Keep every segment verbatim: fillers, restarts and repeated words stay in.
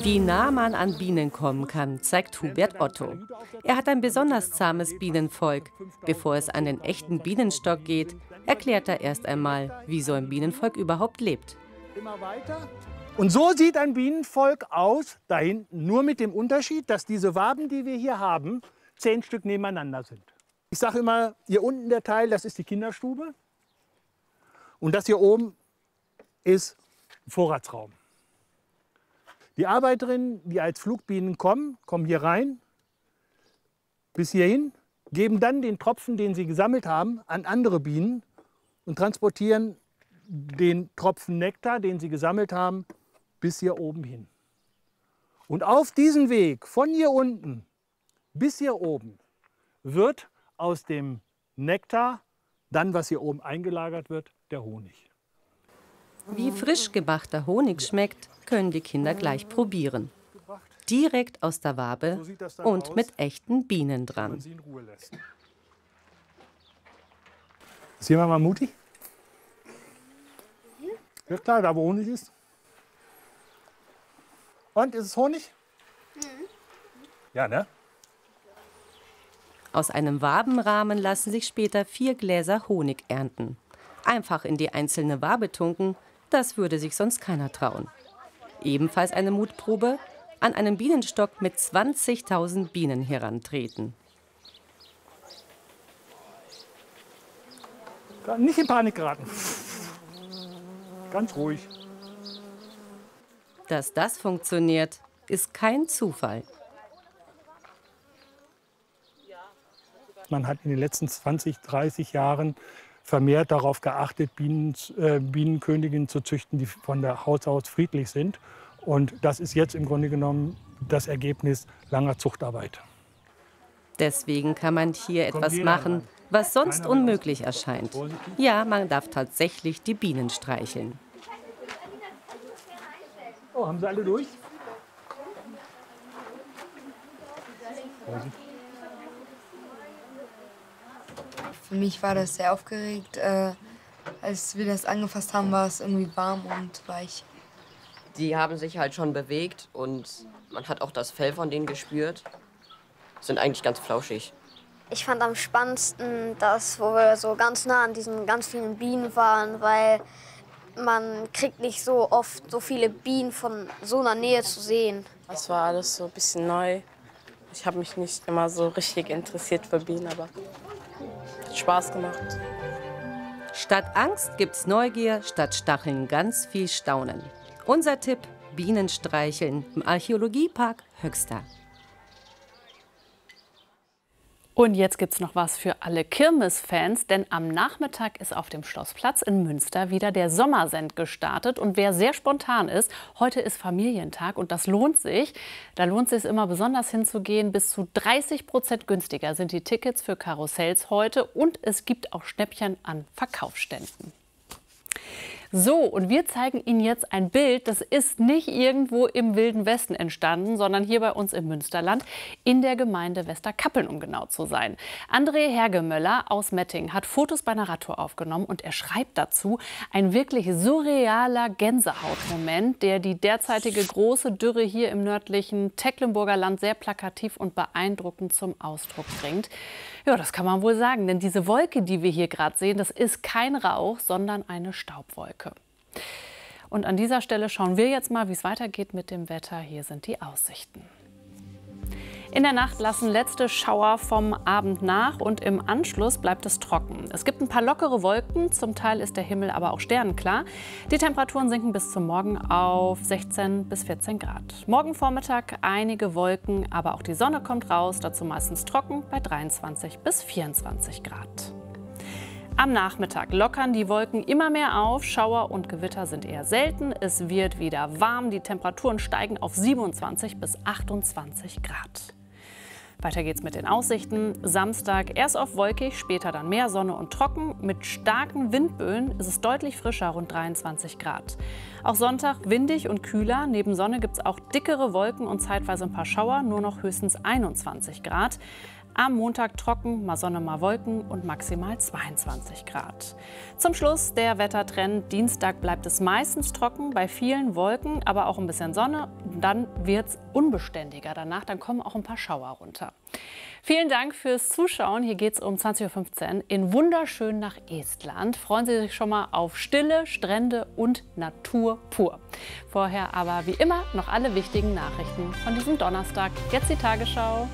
Wie nah man an Bienen kommen kann, zeigt Hubert Otto. Er hat ein besonders zahmes Bienenvolk. Bevor es an den echten Bienenstock geht, erklärt er erst einmal, wie so ein Bienenvolk überhaupt lebt. Immer weiter. Und so sieht ein Bienenvolk aus, da hinten, nur mit dem Unterschied, dass diese Waben, die wir hier haben, zehn Stück nebeneinander sind. Ich sage immer, hier unten der Teil, das ist die Kinderstube. Und das hier oben ist ein Vorratsraum. Die Arbeiterinnen, die als Flugbienen kommen, kommen hier rein, bis hierhin, geben dann den Tropfen, den sie gesammelt haben, an andere Bienen und transportieren den Tropfen Nektar, den sie gesammelt haben, bis hier oben hin. Und auf diesem Weg, von hier unten bis hier oben, wird aus dem Nektar, dann was hier oben eingelagert wird, der Honig. Wie frisch gebackter Honig schmeckt, können die Kinder gleich probieren. Direkt aus der Wabe und mit echten Bienen dran. Sehen wir mal mutig? Ja klar, da wo Honig ist. Und, ist es Honig? Mhm. Ja, ne? Aus einem Wabenrahmen lassen sich später vier Gläser Honig ernten. Einfach in die einzelne Wabe tunken, das würde sich sonst keiner trauen. Ebenfalls eine Mutprobe, an einem Bienenstock mit zwanzigtausend Bienen herantreten. Nicht in Panik geraten. Ganz ruhig. Dass das funktioniert, ist kein Zufall. Man hat in den letzten zwanzig, dreißig Jahren vermehrt darauf geachtet, Bienen, äh, Bienenköniginnen zu züchten, die von der Haus aus friedlich sind. Und das ist jetzt im Grunde genommen das Ergebnis langer Zuchtarbeit. Deswegen kann man hier etwas machen, was sonst unmöglich erscheint. Ja, man darf tatsächlich die Bienen streicheln. Oh, haben sie alle durch? Für mich war das sehr aufgeregt. Äh, als wir das angefasst haben, war es irgendwie warm und weich. Die haben sich halt schon bewegt und man hat auch das Fell von denen gespürt. Sind eigentlich ganz flauschig. Ich fand am spannendsten das, wo wir so ganz nah an diesen ganz vielen Bienen waren, weil man kriegt nicht so oft so viele Bienen von so einer Nähe zu sehen. Das war alles so ein bisschen neu. Ich habe mich nicht immer so richtig interessiert für Bienen, aber es hat Spaß gemacht. Statt Angst gibt's Neugier, statt Stacheln ganz viel Staunen. Unser Tipp: Bienen streicheln im Archäologiepark Höxter. Und jetzt gibt's noch was für alle Kirmesfans, denn am Nachmittag ist auf dem Schlossplatz in Münster wieder der Sommersend gestartet. Und wer sehr spontan ist, heute ist Familientag und das lohnt sich. Da lohnt es sich immer besonders hinzugehen. Bis zu dreißig Prozent günstiger sind die Tickets für Karussells heute und es gibt auch Schnäppchen an Verkaufsständen. So, und wir zeigen Ihnen jetzt ein Bild, das ist nicht irgendwo im Wilden Westen entstanden, sondern hier bei uns im Münsterland, in der Gemeinde Westerkappeln, um genau zu sein. André Hergemöller aus Metting hat Fotos bei einer Radtour aufgenommen und er schreibt dazu: ein wirklich surrealer Gänsehautmoment, der die derzeitige große Dürre hier im nördlichen Tecklenburger Land sehr plakativ und beeindruckend zum Ausdruck bringt. Ja, das kann man wohl sagen, denn diese Wolke, die wir hier gerade sehen, das ist kein Rauch, sondern eine Staubwolke. Und an dieser Stelle schauen wir jetzt mal, wie es weitergeht mit dem Wetter. Hier sind die Aussichten. In der Nacht lassen letzte Schauer vom Abend nach und im Anschluss bleibt es trocken. Es gibt ein paar lockere Wolken, zum Teil ist der Himmel aber auch sternenklar. Die Temperaturen sinken bis zum Morgen auf sechzehn bis vierzehn Grad. Morgen Vormittag einige Wolken, aber auch die Sonne kommt raus, dazu meistens trocken bei dreiundzwanzig bis vierundzwanzig Grad. Am Nachmittag lockern die Wolken immer mehr auf, Schauer und Gewitter sind eher selten. Es wird wieder warm, die Temperaturen steigen auf siebenundzwanzig bis achtundzwanzig Grad. Weiter geht's mit den Aussichten. Samstag erst oft wolkig, später dann mehr Sonne und trocken. Mit starken Windböen ist es deutlich frischer, rund dreiundzwanzig Grad. Auch Sonntag windig und kühler. Neben Sonne gibt es auch dickere Wolken und zeitweise ein paar Schauer, nur noch höchstens einundzwanzig Grad. Am Montag trocken, mal Sonne, mal Wolken und maximal zweiundzwanzig Grad. Zum Schluss der Wettertrend. Dienstag bleibt es meistens trocken, bei vielen Wolken, aber auch ein bisschen Sonne. Dann wird es unbeständiger danach, dann kommen auch ein paar Schauer runter. Vielen Dank fürs Zuschauen. Hier geht es um zwanzig Uhr fünfzehn in wunderschön nach Estland. Freuen Sie sich schon mal auf Stille, Strände und Natur pur. Vorher aber wie immer noch alle wichtigen Nachrichten von diesem Donnerstag. Jetzt die Tagesschau.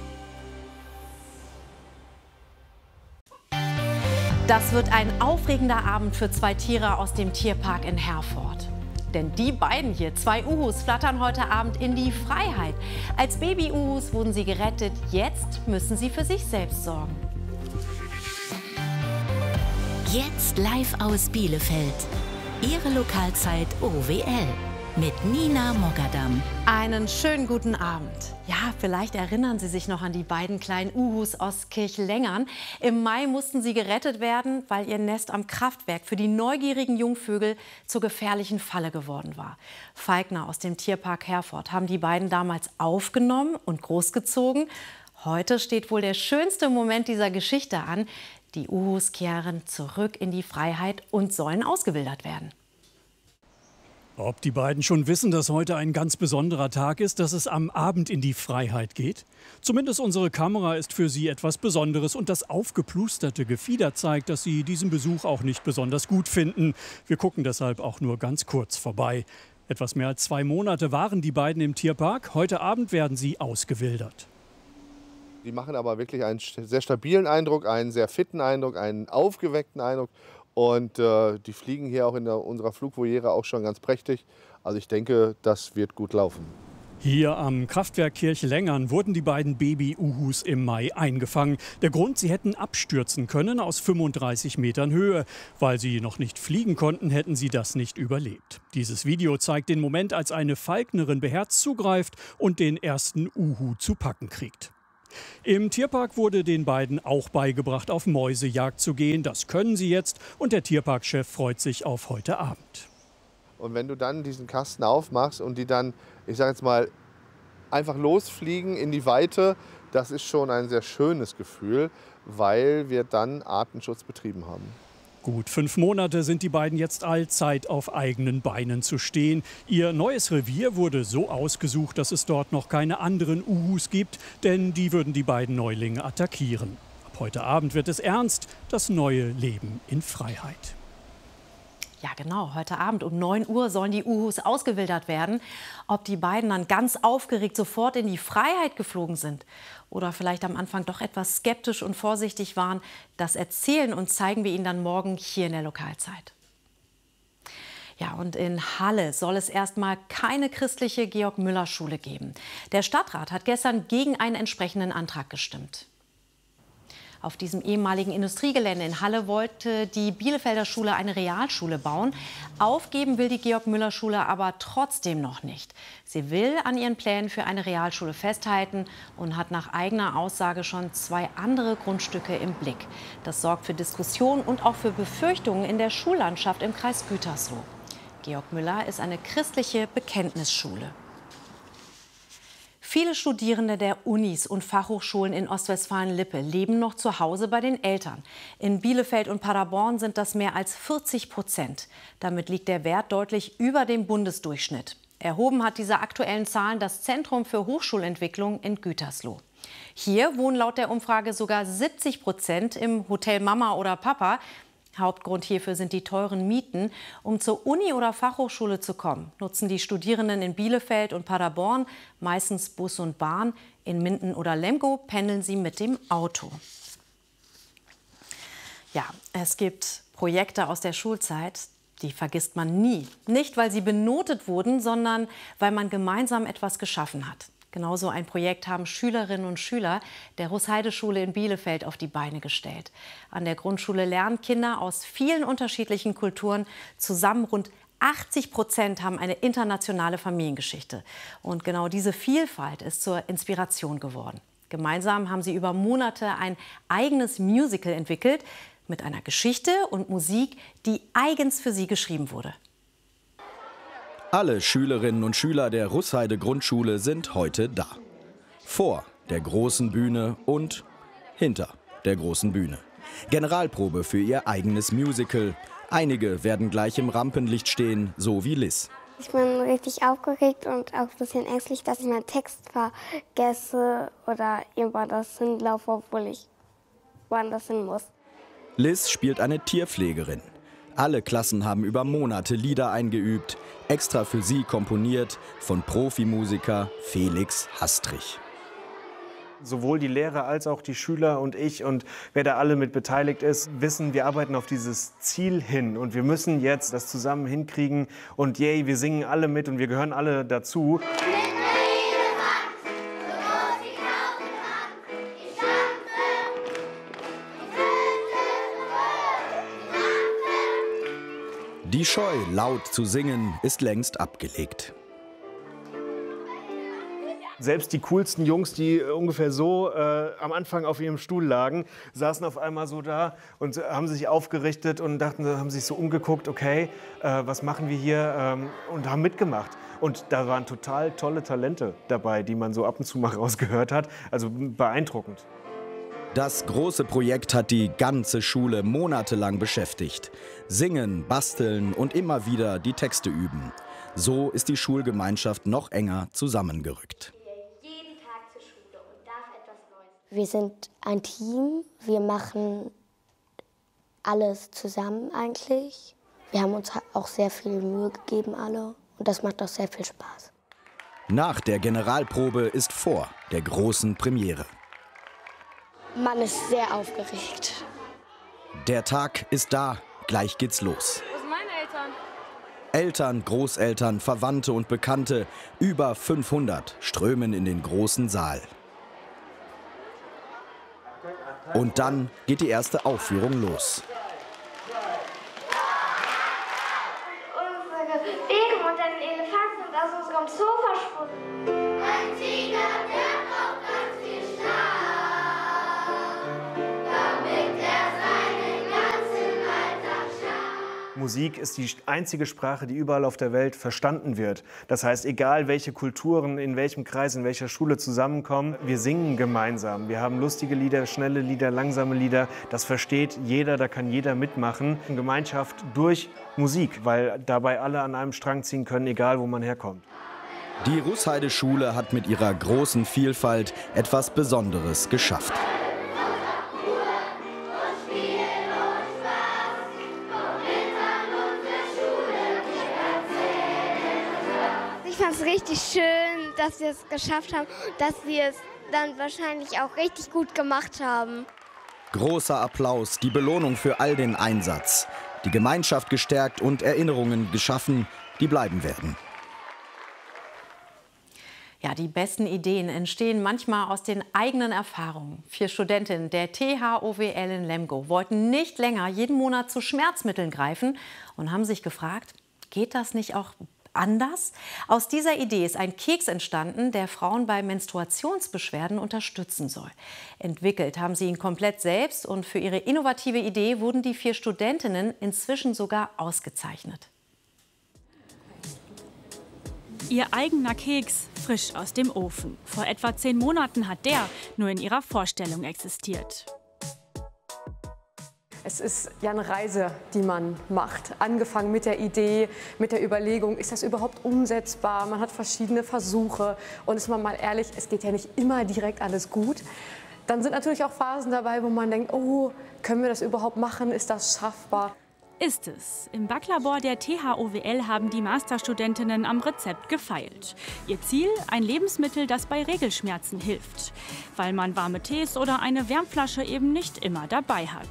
Das wird ein aufregender Abend für zwei Tiere aus dem Tierpark in Herford. Denn die beiden hier, zwei Uhus, flattern heute Abend in die Freiheit. Als Baby-Uhus wurden sie gerettet, jetzt müssen sie für sich selbst sorgen. Jetzt live aus Bielefeld. Ihre Lokalzeit O W L mit Nina Mogadam. Einen schönen guten Abend. Ja, vielleicht erinnern Sie sich noch an die beiden kleinen Uhus aus Kirchlengern. Im Mai mussten sie gerettet werden, weil ihr Nest am Kraftwerk für die neugierigen Jungvögel zur gefährlichen Falle geworden war. Falkner aus dem Tierpark Herford haben die beiden damals aufgenommen und großgezogen. Heute steht wohl der schönste Moment dieser Geschichte an. Die Uhus kehren zurück in die Freiheit und sollen ausgewildert werden. Ob die beiden schon wissen, dass heute ein ganz besonderer Tag ist, dass es am Abend in die Freiheit geht? Zumindest unsere Kamera ist für sie etwas Besonderes und das aufgeplusterte Gefieder zeigt, dass sie diesen Besuch auch nicht besonders gut finden. Wir gucken deshalb auch nur ganz kurz vorbei. Etwas mehr als zwei Monate waren die beiden im Tierpark. Heute Abend werden sie ausgewildert. Die machen aber wirklich einen sehr stabilen Eindruck, einen sehr fitten Eindruck, einen aufgeweckten Eindruck. Und äh, die fliegen hier auch in der, unserer Flugvoliere auch schon ganz prächtig. Also ich denke, das wird gut laufen. Hier am Kraftwerk Kirchlengern wurden die beiden Baby-Uhus im Mai eingefangen. Der Grund, sie hätten abstürzen können aus fünfunddreißig Metern Höhe. Weil sie noch nicht fliegen konnten, hätten sie das nicht überlebt. Dieses Video zeigt den Moment, als eine Falknerin beherzt zugreift und den ersten Uhu zu packen kriegt. Im Tierpark wurde den beiden auch beigebracht, auf Mäusejagd zu gehen. Das können sie jetzt und der Tierparkchef freut sich auf heute Abend. Und wenn du dann diesen Kasten aufmachst und die dann, ich sage jetzt mal, einfach losfliegen in die Weite, das ist schon ein sehr schönes Gefühl, weil wir dann Artenschutz betrieben haben. Gut fünf Monate sind die beiden jetzt alt, Zeit auf eigenen Beinen zu stehen. Ihr neues Revier wurde so ausgesucht, dass es dort noch keine anderen Uhus gibt, denn die würden die beiden Neulinge attackieren. Ab heute Abend wird es ernst, das neue Leben in Freiheit. Ja, genau. Heute Abend um neun Uhr sollen die Uhus ausgewildert werden. Ob die beiden dann ganz aufgeregt sofort in die Freiheit geflogen sind oder vielleicht am Anfang doch etwas skeptisch und vorsichtig waren, das erzählen und zeigen wir Ihnen dann morgen hier in der Lokalzeit. Ja, und in Halle soll es erstmal keine christliche Georg-Müller-Schule geben. Der Stadtrat hat gestern gegen einen entsprechenden Antrag gestimmt. Auf diesem ehemaligen Industriegelände in Halle wollte die Bielefelder Schule eine Realschule bauen. Aufgeben will die Georg-Müller-Schule aber trotzdem noch nicht. Sie will an ihren Plänen für eine Realschule festhalten und hat nach eigener Aussage schon zwei andere Grundstücke im Blick. Das sorgt für Diskussionen und auch für Befürchtungen in der Schullandschaft im Kreis Gütersloh. Georg Müller ist eine christliche Bekenntnisschule. Viele Studierende der Unis und Fachhochschulen in Ostwestfalen-Lippe leben noch zu Hause bei den Eltern. In Bielefeld und Paderborn sind das mehr als vierzig Prozent. Damit liegt der Wert deutlich über dem Bundesdurchschnitt. Erhoben hat diese aktuellen Zahlen das Zentrum für Hochschulentwicklung in Gütersloh. Hier wohnen laut der Umfrage sogar siebzig Prozent im Hotel Mama oder Papa. Hauptgrund hierfür sind die teuren Mieten. Um zur Uni oder Fachhochschule zu kommen, nutzen die Studierenden in Bielefeld und Paderborn meistens Bus und Bahn. In Minden oder Lemgo pendeln sie mit dem Auto. Ja, es gibt Projekte aus der Schulzeit, die vergisst man nie. Nicht, weil sie benotet wurden, sondern weil man gemeinsam etwas geschaffen hat. Genauso ein Projekt haben Schülerinnen und Schüler der Rußheide-Schule in Bielefeld auf die Beine gestellt. An der Grundschule lernen Kinder aus vielen unterschiedlichen Kulturen zusammen. Rund achtzig Prozent haben eine internationale Familiengeschichte. Und genau diese Vielfalt ist zur Inspiration geworden. Gemeinsam haben sie über Monate ein eigenes Musical entwickelt mit einer Geschichte und Musik, die eigens für sie geschrieben wurde. Alle Schülerinnen und Schüler der Rußheide Grundschule sind heute da. Vor der großen Bühne und hinter der großen Bühne. Generalprobe für ihr eigenes Musical. Einige werden gleich im Rampenlicht stehen, so wie Liz. Ich bin richtig aufgeregt und auch ein bisschen ängstlich, dass ich meinen Text vergesse oder irgendwann das hinlaufe, obwohl ich woanders hin muss. Liz spielt eine Tierpflegerin. Alle Klassen haben über Monate Lieder eingeübt, extra für sie komponiert von Profimusiker Felix Hastrich. Sowohl die Lehrer als auch die Schüler und ich und wer da alle mit beteiligt ist, wissen, wir arbeiten auf dieses Ziel hin und wir müssen jetzt das zusammen hinkriegen und yay, wir singen alle mit und wir gehören alle dazu. Die Scheu, laut zu singen, ist längst abgelegt. Selbst die coolsten Jungs, die ungefähr so äh, am Anfang auf ihrem Stuhl lagen, saßen auf einmal so da und haben sich aufgerichtet und dachten, haben sich so umgeguckt, okay, äh, was machen wir hier, ähm, und haben mitgemacht. Und da waren total tolle Talente dabei, die man so ab und zu mal rausgehört hat. Also beeindruckend. Das große Projekt hat die ganze Schule monatelang beschäftigt. Singen, basteln und immer wieder die Texte üben. So ist die Schulgemeinschaft noch enger zusammengerückt. Wir sind ein Team, wir machen alles zusammen eigentlich. Wir haben uns auch sehr viel Mühe gegeben alle und das macht auch sehr viel Spaß. Nach der Generalprobe ist vor der großen Premiere. Man ist sehr aufgeregt. Der Tag ist da, gleich geht's los. Wo sind meine Eltern? Eltern, Großeltern, Verwandte und Bekannte, über fünfhundert strömen in den großen Saal. Und dann geht die erste Aufführung los. Unsere Bären und ein Elefant sind aus unserem Zoo verschwunden. Ein Tiger, der braucht ganz viel Schlaf, damit er seinen ganzen Alltag schafft. Musik ist die einzige Sprache, die überall auf der Welt verstanden wird. Das heißt, egal welche Kulturen, in welchem Kreis, in welcher Schule zusammenkommen, wir singen gemeinsam. Wir haben lustige Lieder, schnelle Lieder, langsame Lieder. Das versteht jeder, da kann jeder mitmachen. Eine Gemeinschaft durch Musik, weil dabei alle an einem Strang ziehen können, egal wo man herkommt. Die Rußheide-Schule hat mit ihrer großen Vielfalt etwas Besonderes geschafft. Ich fand es richtig schön, dass wir es geschafft haben, dass wir es dann wahrscheinlich auch richtig gut gemacht haben. Großer Applaus, die Belohnung für all den Einsatz. Die Gemeinschaft gestärkt und Erinnerungen geschaffen, die bleiben werden. Ja, die besten Ideen entstehen manchmal aus den eigenen Erfahrungen. Vier Studentinnen der T H O W L in Lemgo wollten nicht länger jeden Monat zu Schmerzmitteln greifen und haben sich gefragt, geht das nicht auch anders? Aus dieser Idee ist ein Keks entstanden, der Frauen bei Menstruationsbeschwerden unterstützen soll. Entwickelt haben sie ihn komplett selbst und für ihre innovative Idee wurden die vier Studentinnen inzwischen sogar ausgezeichnet. Ihr eigener Keks, frisch aus dem Ofen. Vor etwa zehn Monaten hat der nur in ihrer Vorstellung existiert. Es ist ja eine Reise, die man macht. Angefangen mit der Idee, mit der Überlegung, ist das überhaupt umsetzbar? Man hat verschiedene Versuche und ist man mal ehrlich, es geht ja nicht immer direkt alles gut. Dann sind natürlich auch Phasen dabei, wo man denkt, oh, können wir das überhaupt machen? Ist das schaffbar? Ist es. Im Backlabor der T H O W L haben die Masterstudentinnen am Rezept gefeilt. Ihr Ziel? Ein Lebensmittel, das bei Regelschmerzen hilft. Weil man warme Tees oder eine Wärmflasche eben nicht immer dabei hat.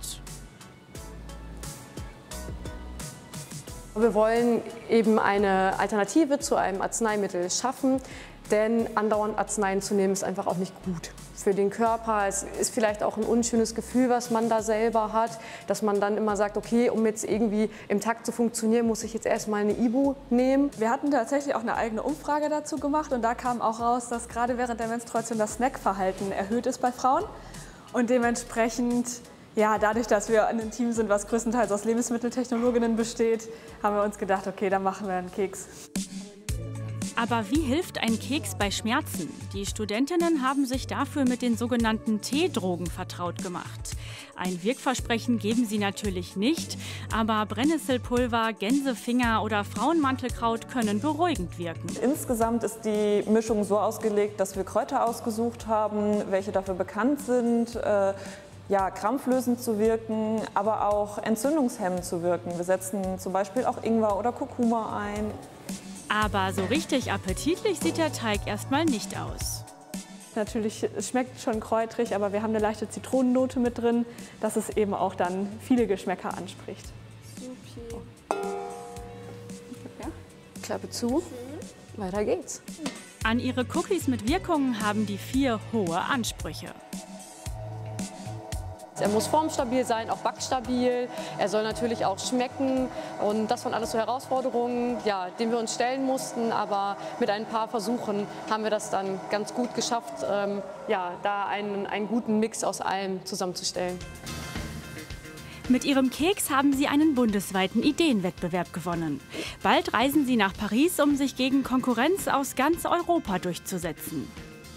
Wir wollen eben eine Alternative zu einem Arzneimittel schaffen, denn andauernd Arzneien zu nehmen ist einfach auch nicht gut für den Körper. Es ist vielleicht auch ein unschönes Gefühl, was man da selber hat, dass man dann immer sagt, okay, um jetzt irgendwie im Takt zu funktionieren, muss ich jetzt erstmal eine Ibu nehmen. Wir hatten tatsächlich auch eine eigene Umfrage dazu gemacht und da kam auch raus, dass gerade während der Menstruation das Snackverhalten erhöht ist bei Frauen und dementsprechend, ja, dadurch, dass wir ein Team sind, was größtenteils aus Lebensmitteltechnologinnen besteht, haben wir uns gedacht, okay, dann machen wir einen Keks. Aber wie hilft ein Keks bei Schmerzen? Die Studentinnen haben sich dafür mit den sogenannten T-Drogen vertraut gemacht. Ein Wirkversprechen geben sie natürlich nicht, aber Brennnesselpulver, Gänsefinger oder Frauenmantelkraut können beruhigend wirken. Insgesamt ist die Mischung so ausgelegt, dass wir Kräuter ausgesucht haben, welche dafür bekannt sind, äh, ja, krampflösend zu wirken, aber auch entzündungshemmend zu wirken. Wir setzen zum Beispiel auch Ingwer oder Kurkuma ein. Aber so richtig appetitlich sieht der Teig erstmal nicht aus. Natürlich, es schmeckt schon kräutrig, aber wir haben eine leichte Zitronennote mit drin, dass es eben auch dann viele Geschmäcker anspricht. Supi. Ja. Klappe zu, weiter geht's. An ihre Cookies mit Wirkungen haben die vier hohe Ansprüche. Er muss formstabil sein, auch backstabil. Er soll natürlich auch schmecken. Und das waren alles so Herausforderungen, ja, denen wir uns stellen mussten. Aber mit ein paar Versuchen haben wir das dann ganz gut geschafft, ähm, ja, da einen, einen guten Mix aus allem zusammenzustellen. Mit ihrem Keks haben sie einen bundesweiten Ideenwettbewerb gewonnen. Bald reisen sie nach Paris, um sich gegen Konkurrenz aus ganz Europa durchzusetzen.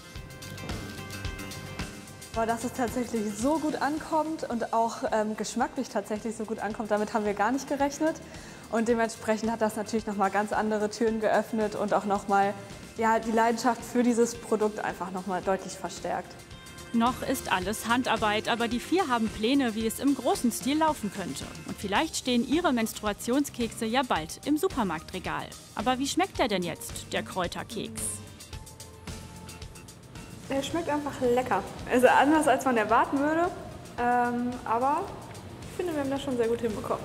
Aber dass es tatsächlich so gut ankommt und auch ähm, geschmacklich tatsächlich so gut ankommt, damit haben wir gar nicht gerechnet. Und dementsprechend hat das natürlich noch mal ganz andere Türen geöffnet und auch noch mal, ja, die Leidenschaft für dieses Produkt einfach noch mal deutlich verstärkt. Noch ist alles Handarbeit, aber die vier haben Pläne, wie es im großen Stil laufen könnte. Und vielleicht stehen ihre Menstruationskekse ja bald im Supermarktregal. Aber wie schmeckt der denn jetzt, der Kräuterkeks? Er schmeckt einfach lecker. Also anders, als man erwarten würde. Ähm, aber ich finde, wir haben das schon sehr gut hinbekommen.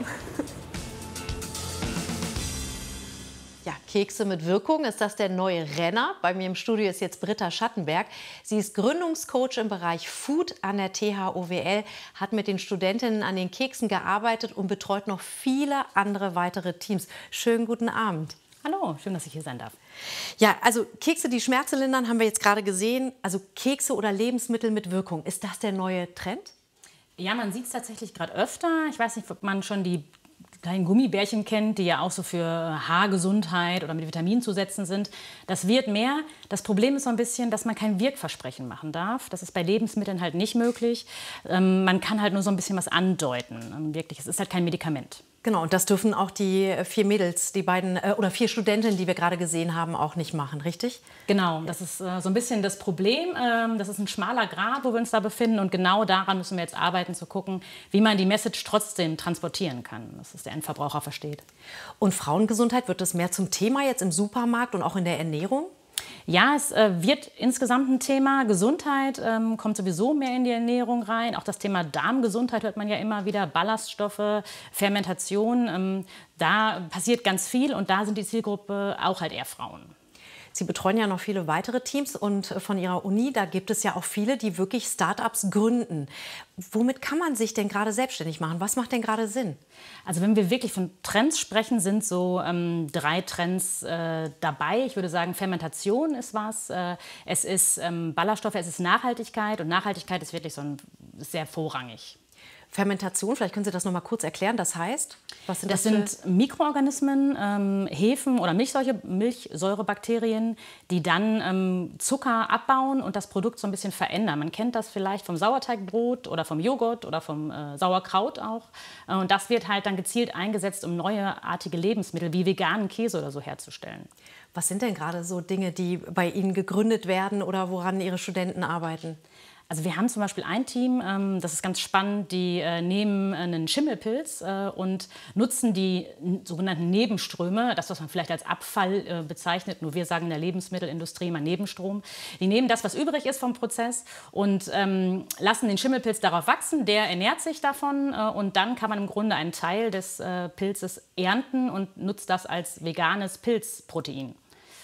Ja, Kekse mit Wirkung, ist das der neue Renner? Bei mir im Studio ist jetzt Britta Schattenberg. Sie ist Gründungscoach im Bereich Food an der T H O W L, hat mit den Studentinnen an den Keksen gearbeitet und betreut noch viele andere weitere Teams. Schönen guten Abend. Hallo, schön, dass ich hier sein darf. Ja, also Kekse, die Schmerzen lindern, haben wir jetzt gerade gesehen. Also Kekse oder Lebensmittel mit Wirkung. Ist das der neue Trend? Ja, man sieht es tatsächlich gerade öfter. Ich weiß nicht, ob man schon die kleinen Gummibärchen kennt, die ja auch so für Haargesundheit oder mit Vitaminen zu setzen sind. Das wird mehr. Das Problem ist so ein bisschen, dass man kein Wirkversprechen machen darf. Das ist bei Lebensmitteln halt nicht möglich. Ähm, man kann halt nur so ein bisschen was andeuten. Ähm, wirklich, es ist halt kein Medikament. Genau, und das dürfen auch die vier Mädels, die beiden äh, oder vier Studentinnen, die wir gerade gesehen haben, auch nicht machen, richtig? Genau, das ist äh, so ein bisschen das Problem. Ähm, das ist ein schmaler Grat, wo wir uns da befinden. Und genau daran müssen wir jetzt arbeiten, zu gucken, wie man die Message trotzdem transportieren kann, dass es der Endverbraucher versteht. Und Frauengesundheit, wird das mehr zum Thema jetzt im Supermarkt und auch in der Ernährung? Ja, es äh, wird insgesamt ein Thema. Gesundheit ähm, kommt sowieso mehr in die Ernährung rein. Auch das Thema Darmgesundheit hört man ja immer wieder. Ballaststoffe, Fermentation, ähm, da passiert ganz viel und da sind die Zielgruppe auch halt eher Frauen. Sie betreuen ja noch viele weitere Teams und von Ihrer Uni, da gibt es ja auch viele, die wirklich Start-ups gründen. Womit kann man sich denn gerade selbstständig machen? Was macht denn gerade Sinn? Also wenn wir wirklich von Trends sprechen, sind so ähm, drei Trends äh, dabei. Ich würde sagen, Fermentation ist was, äh, es ist ähm, Ballaststoffe, es ist Nachhaltigkeit und Nachhaltigkeit ist wirklich so ein, sehr vorrangig. Fermentation, vielleicht können Sie das noch mal kurz erklären. Das heißt, was sind das? Das sind Mikroorganismen, ähm, Hefen oder Milchsäure, Milchsäurebakterien, die dann ähm, Zucker abbauen und das Produkt so ein bisschen verändern. Man kennt das vielleicht vom Sauerteigbrot oder vom Joghurt oder vom äh, Sauerkraut auch. Und das wird halt dann gezielt eingesetzt, um neuartige Lebensmittel wie veganen Käse oder so herzustellen. Was sind denn gerade so Dinge, die bei Ihnen gegründet werden oder woran Ihre Studenten arbeiten? Also wir haben zum Beispiel ein Team, ähm, das ist ganz spannend, die äh, nehmen einen Schimmelpilz äh, und nutzen die sogenannten Nebenströme, das, was man vielleicht als Abfall äh, bezeichnet, nur wir sagen in der Lebensmittelindustrie immer Nebenstrom. Die nehmen das, was übrig ist vom Prozess und ähm, lassen den Schimmelpilz darauf wachsen, der ernährt sich davon äh, und dann kann man im Grunde einen Teil des äh, Pilzes ernten und nutzt das als veganes Pilzprotein.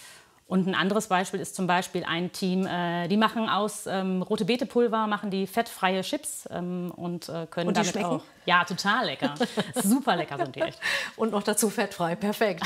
Und ein anderes Beispiel ist zum Beispiel ein Team, äh, die machen aus ähm, rote Beetepulver, machen die fettfreie Chips ähm, und äh, können und die damit schmecken? auch... Ja, total lecker. Super lecker sind die echt. Und noch dazu fettfrei, perfekt.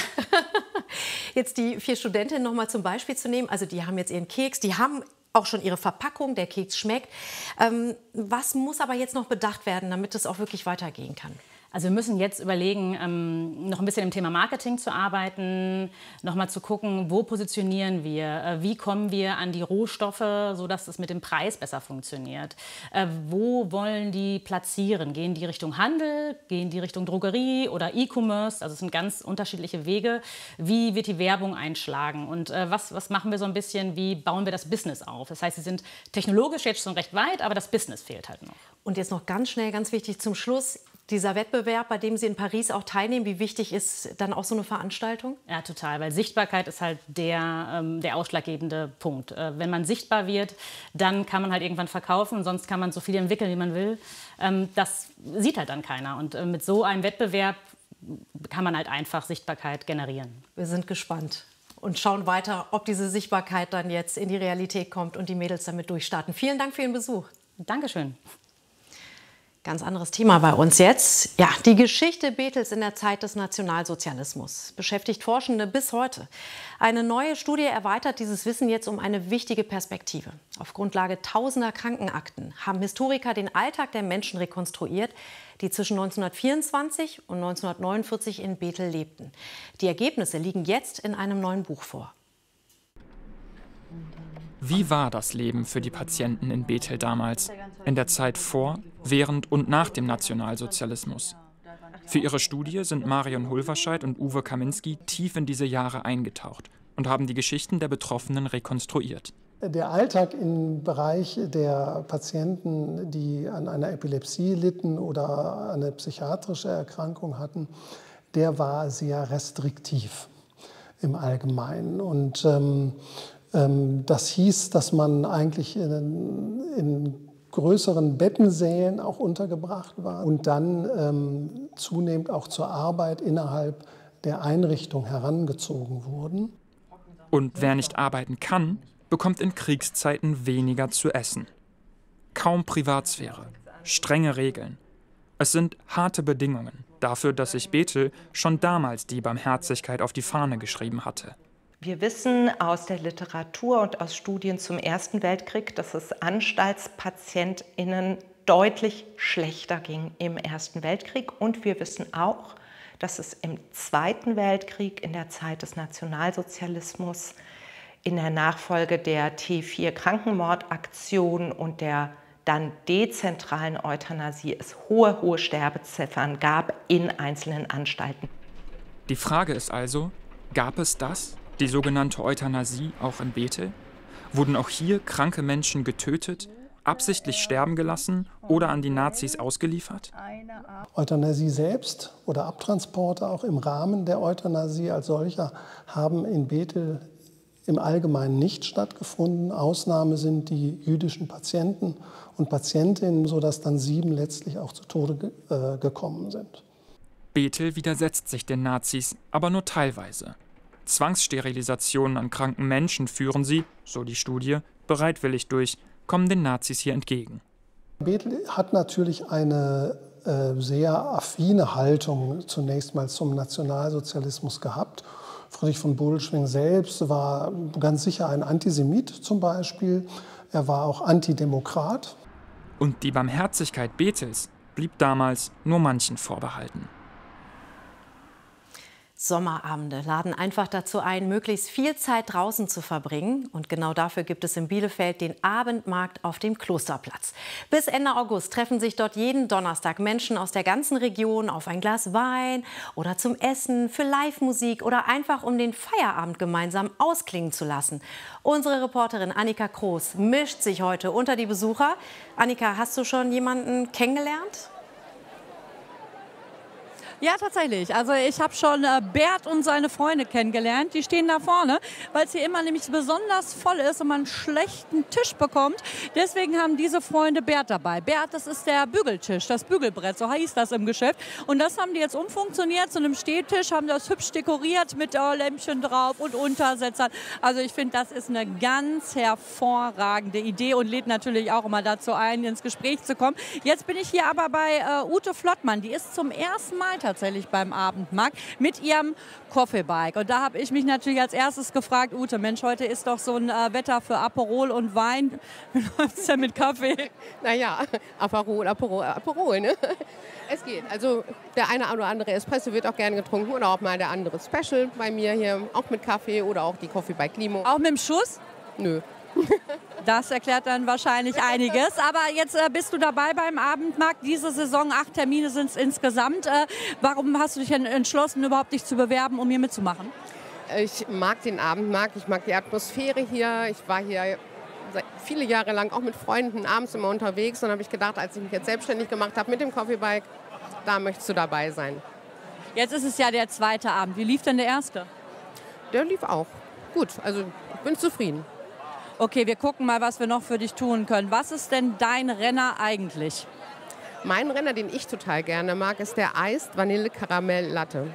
Jetzt die vier Studentinnen noch mal zum Beispiel zu nehmen. Also die haben jetzt ihren Keks, die haben auch schon ihre Verpackung, der Keks schmeckt. Ähm, was muss aber jetzt noch bedacht werden, damit es auch wirklich weitergehen kann? Also wir müssen jetzt überlegen, ähm, noch ein bisschen im Thema Marketing zu arbeiten, noch mal zu gucken, wo positionieren wir, äh, wie kommen wir an die Rohstoffe, sodass es mit dem Preis besser funktioniert. Äh, wo wollen die platzieren? Gehen die Richtung Handel, gehen die Richtung Drogerie oder E-Commerce? Also es sind ganz unterschiedliche Wege. Wie wird die Werbung einschlagen? Und äh, was, was machen wir so ein bisschen, wie bauen wir das Business auf? Das heißt, sie sind technologisch jetzt schon recht weit, aber das Business fehlt halt noch. Und jetzt noch ganz schnell, ganz wichtig zum Schluss, dieser Wettbewerb, bei dem Sie in Paris auch teilnehmen, wie wichtig ist dann auch so eine Veranstaltung? Ja, total, weil Sichtbarkeit ist halt der, ähm, der ausschlaggebende Punkt. Äh, wenn man sichtbar wird, dann kann man halt irgendwann verkaufen, sonst kann man so viel entwickeln, wie man will. Ähm, das sieht halt dann keiner. Und äh, mit so einem Wettbewerb kann man halt einfach Sichtbarkeit generieren. Wir sind gespannt und schauen weiter, ob diese Sichtbarkeit dann jetzt in die Realität kommt und die Mädels damit durchstarten. Vielen Dank für Ihren Besuch. Dankeschön. Ganz anderes Thema bei uns jetzt. Ja, die Geschichte Bethels in der Zeit des Nationalsozialismus beschäftigt Forschende bis heute. Eine neue Studie erweitert dieses Wissen jetzt um eine wichtige Perspektive. Auf Grundlage tausender Krankenakten haben Historiker den Alltag der Menschen rekonstruiert, die zwischen neunzehnhundertvierundzwanzig und neunzehnhundertneunundvierzig in Bethel lebten. Die Ergebnisse liegen jetzt in einem neuen Buch vor. Wie war das Leben für die Patienten in Bethel damals, in der Zeit vor, während und nach dem Nationalsozialismus? Für ihre Studie sind Marion Hulverscheid und Uwe Kaminski tief in diese Jahre eingetaucht und haben die Geschichten der Betroffenen rekonstruiert. Der Alltag im Bereich der Patienten, die an einer Epilepsie litten oder eine psychiatrische Erkrankung hatten, der war sehr restriktiv im Allgemeinen. Und ähm, Das hieß, dass man eigentlich in, in größeren Bettensälen auch untergebracht war und dann ähm, zunehmend auch zur Arbeit innerhalb der Einrichtung herangezogen wurden. Und wer nicht arbeiten kann, bekommt in Kriegszeiten weniger zu essen. Kaum Privatsphäre, strenge Regeln. Es sind harte Bedingungen dafür, dass sich Bethel schon damals die Barmherzigkeit auf die Fahne geschrieben hatte. Wir wissen aus der Literatur und aus Studien zum Ersten Weltkrieg, dass es AnstaltspatientInnen deutlich schlechter ging im Ersten Weltkrieg. Und wir wissen auch, dass es im Zweiten Weltkrieg, in der Zeit des Nationalsozialismus, in der Nachfolge der T vier Krankenmordaktion und der dann dezentralen Euthanasie es hohe, hohe Sterbeziffern gab in einzelnen Anstalten. Die Frage ist also, gab es das? Die sogenannte Euthanasie auch in Bethel? Wurden auch hier kranke Menschen getötet, absichtlich sterben gelassen oder an die Nazis ausgeliefert? Euthanasie selbst oder Abtransporte auch im Rahmen der Euthanasie als solcher haben in Bethel im Allgemeinen nicht stattgefunden. Ausnahme sind die jüdischen Patienten und Patientinnen, sodass dann sieben letztlich auch zu Tode ge äh, gekommen sind. Bethel widersetzt sich den Nazis, aber nur teilweise. Zwangssterilisationen an kranken Menschen führen sie, so die Studie, bereitwillig durch, kommen den Nazis hier entgegen. Bethel hat natürlich eine äh, sehr affine Haltung zunächst mal zum Nationalsozialismus gehabt. Friedrich von Bodelschwingh selbst war ganz sicher ein Antisemit zum Beispiel. Er war auch Antidemokrat. Und die Barmherzigkeit Bethels blieb damals nur manchen vorbehalten. Sommerabende laden einfach dazu ein, möglichst viel Zeit draußen zu verbringen. Und genau dafür gibt es in Bielefeld den Abendmarkt auf dem Klosterplatz. Bis Ende August treffen sich dort jeden Donnerstag Menschen aus der ganzen Region auf ein Glas Wein oder zum Essen, für Live-Musik oder einfach um den Feierabend gemeinsam ausklingen zu lassen. Unsere Reporterin Annika Kroos mischt sich heute unter die Besucher. Annika, hast du schon jemanden kennengelernt? Ja, tatsächlich. Also ich habe schon äh, Bert und seine Freunde kennengelernt. Die stehen da vorne, weil es hier immer nämlich besonders voll ist und man einen schlechten Tisch bekommt. Deswegen haben diese Freunde Bert dabei. Bert, das ist der Bügeltisch, das Bügelbrett, so hieß das im Geschäft. Und das haben die jetzt umfunktioniert zu einem Stehtisch, haben das hübsch dekoriert mit äh, Lämpchen drauf und Untersetzern. Also ich finde, das ist eine ganz hervorragende Idee und lädt natürlich auch immer dazu ein, ins Gespräch zu kommen. Jetzt bin ich hier aber bei äh, Ute Flottmann. Die ist zum ersten Mal tatsächlich beim Abendmarkt mit ihrem Coffeebike. Und da habe ich mich natürlich als erstes gefragt, Ute, Mensch, heute ist doch so ein äh, Wetter für Aperol und Wein. Wie läuft es denn mit Kaffee? Naja, Aperol, Aperol, Aperol, ne? Es geht. Also der eine oder andere Espresso wird auch gerne getrunken oder auch mal der andere Special bei mir hier, auch mit Kaffee oder auch die Coffeebike Limo. Auch mit dem Schuss? Nö. Das erklärt dann wahrscheinlich einiges. Aber jetzt äh, bist du dabei beim Abendmarkt. Diese Saison, acht Termine sind es insgesamt. Äh, warum hast du dich entschlossen, überhaupt dich zu bewerben, um hier mitzumachen? Ich mag den Abendmarkt, ich mag die Atmosphäre hier. Ich war hier seit viele Jahre lang auch mit Freunden abends immer unterwegs. Und habe ich gedacht, als ich mich jetzt selbstständig gemacht habe mit dem Coffeebike, da möchtest du dabei sein. Jetzt ist es ja der zweite Abend. Wie lief denn der erste? Der lief auch gut. Also ich bin zufrieden. Okay, wir gucken mal, was wir noch für dich tun können. Was ist denn dein Renner eigentlich? Mein Renner, den ich total gerne mag, ist der Iced Vanille Karamell Latte.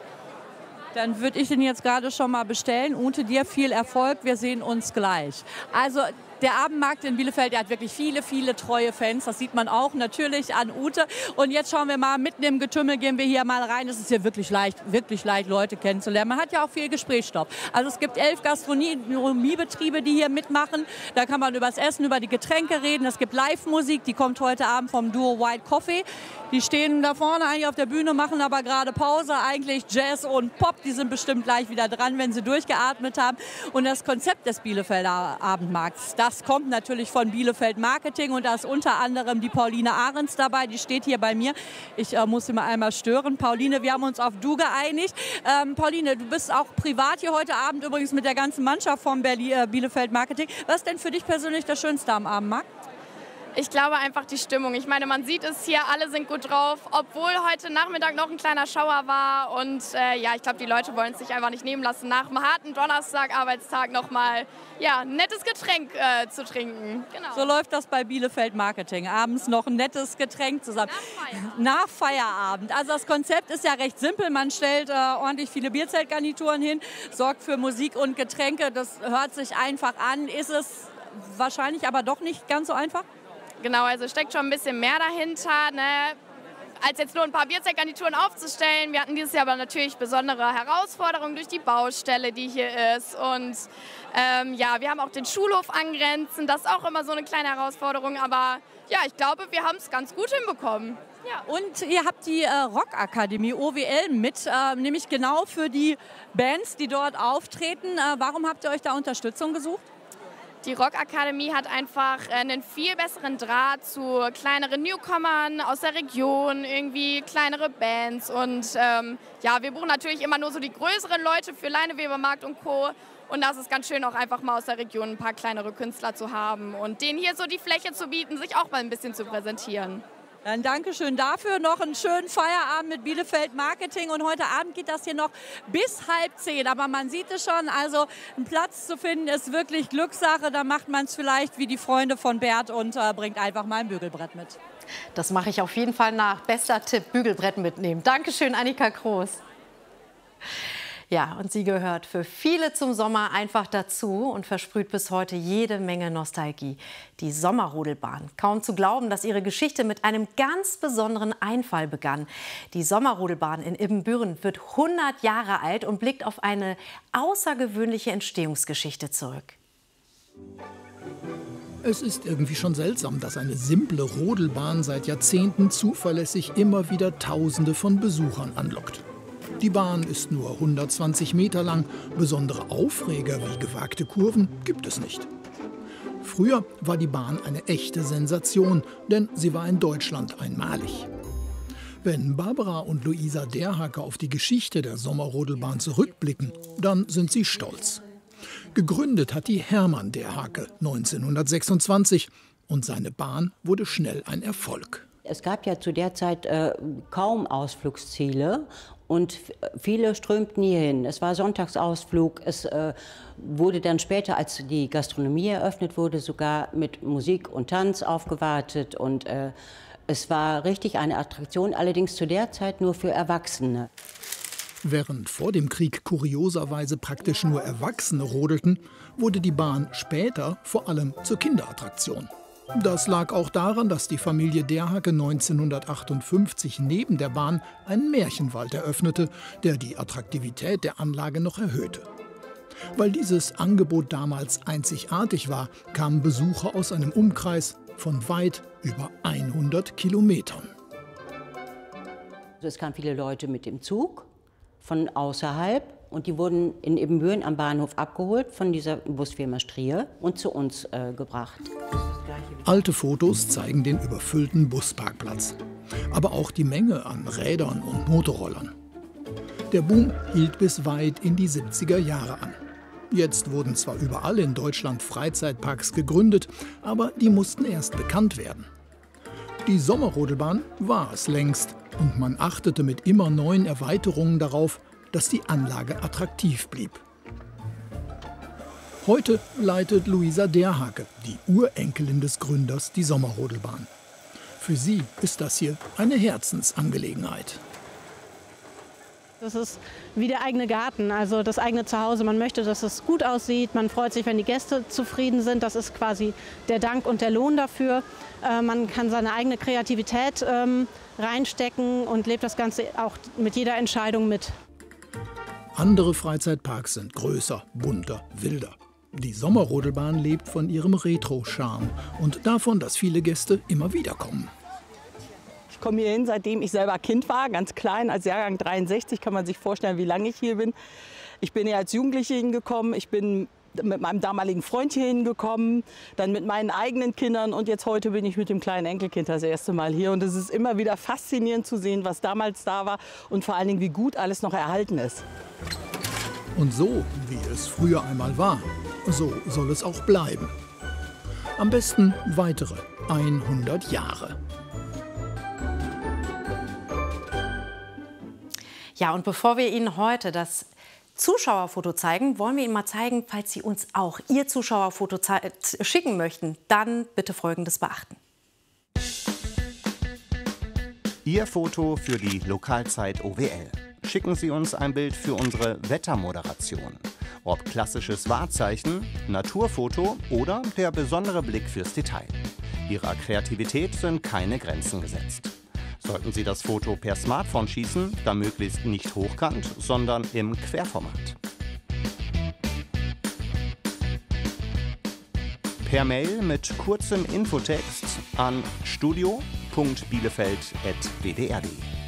Dann würde ich den jetzt gerade schon mal bestellen. Ute, dir viel Erfolg. Wir sehen uns gleich. Also der Abendmarkt in Bielefeld, der hat wirklich viele, viele treue Fans. Das sieht man auch natürlich an Ute. Und jetzt schauen wir mal, mitten im Getümmel gehen wir hier mal rein. Es ist hier wirklich leicht, wirklich leicht, Leute kennenzulernen. Man hat ja auch viel Gesprächsstoff. Also es gibt elf Gastronomiebetriebe, die hier mitmachen. Da kann man über das Essen, über die Getränke reden. Es gibt Live-Musik, die kommt heute Abend vom Duo White Coffee. Die stehen da vorne eigentlich auf der Bühne, machen aber gerade Pause. Eigentlich Jazz und Pop, die sind bestimmt gleich wieder dran, wenn sie durchgeatmet haben. Und das Konzept des Bielefelder Abendmarkts, das kommt natürlich von Bielefeld Marketing und da ist unter anderem die Pauline Ahrens dabei, die steht hier bei mir. Ich äh, muss sie mal einmal stören. Pauline, wir haben uns auf du geeinigt. Ähm, Pauline, du bist auch privat hier heute Abend übrigens mit der ganzen Mannschaft vom Berlin, äh, Bielefeld Marketing. Was ist denn für dich persönlich das Schönste am Abendmarkt? Ich glaube einfach die Stimmung. Ich meine, man sieht es hier, alle sind gut drauf, obwohl heute Nachmittag noch ein kleiner Schauer war. Und äh, ja, ich glaube, die Leute wollen es sich einfach nicht nehmen lassen, nach einem harten Donnerstag-Arbeitstag noch mal ja, ein nettes Getränk äh, zu trinken. Genau. So läuft das bei Bielefeld Marketing. Abends noch ein nettes Getränk zusammen. Nach Feierabend. Nach Feierabend. Also das Konzept ist ja recht simpel. Man stellt äh, ordentlich viele Bierzeltgarnituren hin, sorgt für Musik und Getränke. Das hört sich einfach an. Ist es wahrscheinlich aber doch nicht ganz so einfach? Genau, also steckt schon ein bisschen mehr dahinter, ne? Als jetzt nur ein paar Bierzeltgarnituren aufzustellen. Wir hatten dieses Jahr aber natürlich besondere Herausforderungen durch die Baustelle, die hier ist. Und ähm, ja, wir haben auch den Schulhof angrenzend. Das ist auch immer so eine kleine Herausforderung. Aber ja, ich glaube, wir haben es ganz gut hinbekommen. Ja. Und ihr habt die äh, Rockakademie O W L mit, äh, nämlich genau für die Bands, die dort auftreten. Äh, warum habt ihr euch da Unterstützung gesucht? Die Rockakademie hat einfach einen viel besseren Draht zu kleineren Newcomern aus der Region, irgendwie kleinere Bands. Und ähm, ja, wir buchen natürlich immer nur so die größeren Leute für Leinewebermarkt und Co. Und das ist ganz schön, auch einfach mal aus der Region ein paar kleinere Künstler zu haben und denen hier so die Fläche zu bieten, sich auch mal ein bisschen zu präsentieren. Dann Dankeschön dafür. Noch einen schönen Feierabend mit Bielefeld Marketing. Und heute Abend geht das hier noch bis halb zehn. Aber man sieht es schon, also einen Platz zu finden ist wirklich Glückssache. Da macht man es vielleicht wie die Freunde von Bert und äh, bringt einfach mal ein Bügelbrett mit. Das mache ich auf jeden Fall nach. Bester Tipp, Bügelbrett mitnehmen. Dankeschön, Annika Kroos. Ja, und sie gehört für viele zum Sommer einfach dazu und versprüht bis heute jede Menge Nostalgie. Die Sommerrodelbahn. Kaum zu glauben, dass ihre Geschichte mit einem ganz besonderen Einfall begann. Die Sommerrodelbahn in Ibbenbüren wird hundert Jahre alt und blickt auf eine außergewöhnliche Entstehungsgeschichte zurück. Es ist irgendwie schon seltsam, dass eine simple Rodelbahn seit Jahrzehnten zuverlässig immer wieder Tausende von Besuchern anlockt. Die Bahn ist nur hundertzwanzig Meter lang, besondere Aufreger wie gewagte Kurven gibt es nicht. Früher war die Bahn eine echte Sensation, denn sie war in Deutschland einmalig. Wenn Barbara und Luisa Derhake auf die Geschichte der Sommerrodelbahn zurückblicken, dann sind sie stolz. Gegründet hat die Hermann Derhake neunzehnhundertsechsundzwanzig und seine Bahn wurde schnell ein Erfolg. Es gab ja zu der Zeit äh, kaum Ausflugsziele und viele strömten hierhin. Es war Sonntagsausflug. Es äh, wurde dann später, als die Gastronomie eröffnet wurde, sogar mit Musik und Tanz aufgewartet. Und äh, es war richtig eine Attraktion, allerdings zu der Zeit nur für Erwachsene. Während vor dem Krieg kurioserweise praktisch nur Erwachsene rodelten, wurde die Bahn später vor allem zur Kinderattraktion. Das lag auch daran, dass die Familie Derhake neunzehnhundertachtundfünfzig neben der Bahn einen Märchenwald eröffnete, der die Attraktivität der Anlage noch erhöhte. Weil dieses Angebot damals einzigartig war, kamen Besucher aus einem Umkreis von weit über hundert Kilometern. Es kamen viele Leute mit dem Zug von außerhalb und die wurden in Ibbenbüren am Bahnhof abgeholt von dieser Busfirma Strier und zu uns äh, gebracht. Alte Fotos zeigen den überfüllten Busparkplatz, aber auch die Menge an Rädern und Motorrollern. Der Boom hielt bis weit in die siebziger Jahre an. Jetzt wurden zwar überall in Deutschland Freizeitparks gegründet, aber die mussten erst bekannt werden. Die Sommerrodelbahn war es längst und man achtete mit immer neuen Erweiterungen darauf, dass die Anlage attraktiv blieb. Heute leitet Luisa Derhake, die Urenkelin des Gründers, die Sommerrodelbahn. Für sie ist das hier eine Herzensangelegenheit. Das ist wie der eigene Garten, also das eigene Zuhause. Man möchte, dass es gut aussieht. Man freut sich, wenn die Gäste zufrieden sind. Das ist quasi der Dank und der Lohn dafür. Äh, man kann seine eigene Kreativität ähm, reinstecken und lebt das Ganze auch mit jeder Entscheidung mit. Andere Freizeitparks sind größer, bunter, wilder. Die Sommerrodelbahn lebt von ihrem Retro-Charme und davon, dass viele Gäste immer wieder kommen. Ich komme hier hin, seitdem ich selber Kind war, ganz klein, als Jahrgang dreiundsechzig, kann man sich vorstellen, wie lange ich hier bin. Ich bin hier als Jugendliche hingekommen, ich bin mit meinem damaligen Freund hier hingekommen, dann mit meinen eigenen Kindern und jetzt heute bin ich mit dem kleinen Enkelkind das erste Mal hier. Und es ist immer wieder faszinierend zu sehen, was damals da war und vor allen Dingen, wie gut alles noch erhalten ist. Und so, wie es früher einmal war, so soll es auch bleiben. Am besten weitere hundert Jahre. Ja, und bevor wir Ihnen heute das Zuschauerfoto zeigen, wollen wir Ihnen mal zeigen, falls Sie uns auch Ihr Zuschauerfoto schicken möchten, dann bitte Folgendes beachten. Ihr Foto für die Lokalzeit O W L. Schicken Sie uns ein Bild für unsere Wettermoderation. Ob klassisches Wahrzeichen, Naturfoto oder der besondere Blick fürs Detail. Ihrer Kreativität sind keine Grenzen gesetzt. Sollten Sie das Foto per Smartphone schießen, dann möglichst nicht hochkant, sondern im Querformat. Per Mail mit kurzem Infotext an studio punkt bielefeld at b d r punkt d e.